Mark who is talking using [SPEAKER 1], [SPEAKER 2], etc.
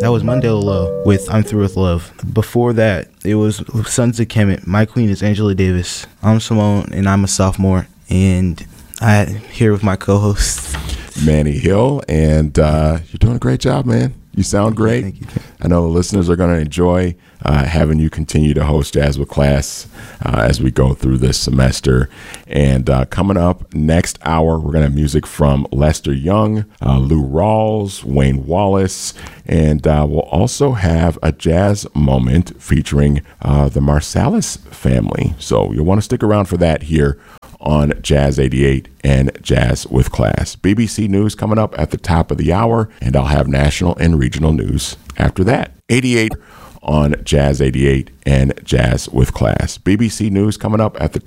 [SPEAKER 1] That was Mandela Low with I'm Through With Love. Before that, it was Sons of Kemet. My queen is Angela Davis. I'm Simone, and I'm a sophomore. And I'm here with my co-host,
[SPEAKER 2] Manny Hill. And you're doing a great job, man. You sound great.
[SPEAKER 1] Thank you.
[SPEAKER 2] I know the listeners are going to enjoy having you continue to host Jazz with Class as we go through this semester. And coming up next hour, we're going to have music from Lester Young, Lou Rawls, Wayne Wallace, and we'll also have a jazz moment featuring the Marsalis family. So you'll want to stick around for that here on Jazz 88 and Jazz with Class. BBC News coming up at the top of the hour, and I'll have national and regional news after that. 88 on Jazz 88 and Jazz with Class. BBC News coming up at the